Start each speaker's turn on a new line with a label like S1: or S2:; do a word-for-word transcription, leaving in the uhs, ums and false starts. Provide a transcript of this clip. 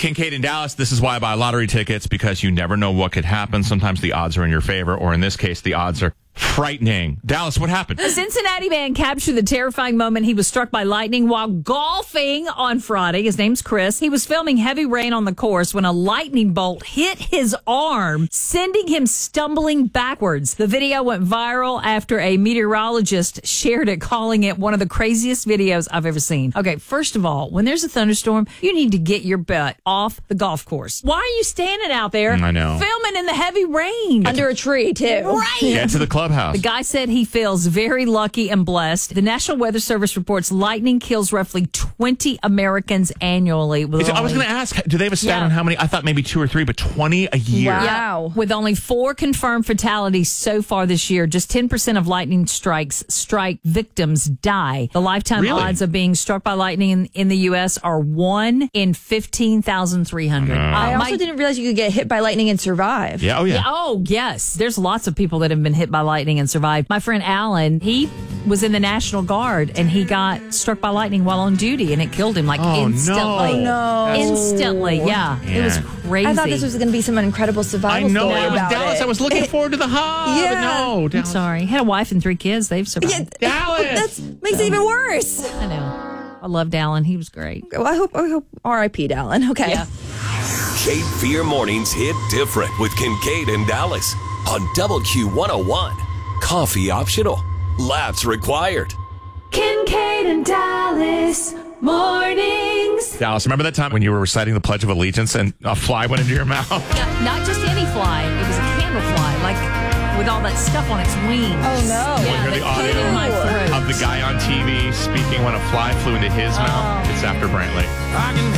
S1: Kincaid in Dallas. This is why I buy lottery tickets, because you never know what could happen. Sometimes the odds are in your favor, or in this case, the odds are frightening. Dallas, what happened?
S2: A Cincinnati man captured the terrifying moment he was struck by lightning while golfing on Friday. His name's Chris. He was filming heavy rain on the course when a lightning bolt hit his arm, sending him stumbling backwards. The video went viral after a meteorologist shared it, calling it one of the craziest videos I've ever seen. Okay, first of all, when there's a thunderstorm, you need to get your butt off the golf course. Why are you standing out there
S1: I know.
S2: filming in the heavy rain?
S3: Under a tree, too.
S2: Right.
S1: Get to the clubhouse.
S2: The guy said he feels very lucky and blessed. The National Weather Service reports lightning kills roughly twenty Americans annually. With
S1: I was
S2: only-
S1: going to ask, do they have a stat
S2: Yeah.
S1: on how many? I thought maybe two or three, but twenty a year.
S3: Wow.
S2: Yeah, with only four confirmed fatalities so far this year, just ten percent of lightning strikes strike victims die. The lifetime
S1: Really?
S2: odds of being struck by lightning in, in the U S are one in fifteen thousand three hundred.
S3: I also didn't realize you could get hit by lightning and survive.
S1: Yeah, oh yeah.
S2: Yeah, oh, yes. There's lots of people that have been hit by lightning and survived. My friend Alan, he was in the National Guard and he got struck by lightning while on duty and it killed him like
S1: Oh,
S2: instantly.
S1: no.
S3: No.
S2: Instantly, yeah. It was
S1: Man.
S2: crazy.
S3: I thought this was going to be some incredible
S1: I
S3: survival
S1: know.
S3: story
S1: It was
S3: about
S1: Dallas.
S3: it.
S1: I was looking forward to the hug.
S3: Yeah.
S1: But no,
S2: I'm
S1: Dallas.
S2: sorry. Had a wife and three kids. They've survived.
S3: Yeah,
S1: Dallas.
S3: that makes it even worse.
S2: I know. I loved Alan. He was great.
S3: Well, I hope, I hope R I P Dallin. Okay.
S2: Yeah.
S4: Cape Fear Mornings hit different with Kincaid and Dallas on Double Q one oh one. Coffee optional. Laughs required.
S2: Kincaid and Dallas mornings.
S1: Dallas, remember that time when you were reciting the Pledge of Allegiance and a fly went into your mouth?
S2: Not, not just any fly. It was a candle fly, like with all that stuff on its wings.
S3: Oh, no.
S2: Yeah,
S1: Hear the
S2: that came in my
S1: audio
S2: throat.
S1: of the guy on T V speaking when a fly flew into his mouth. It's after Brantley.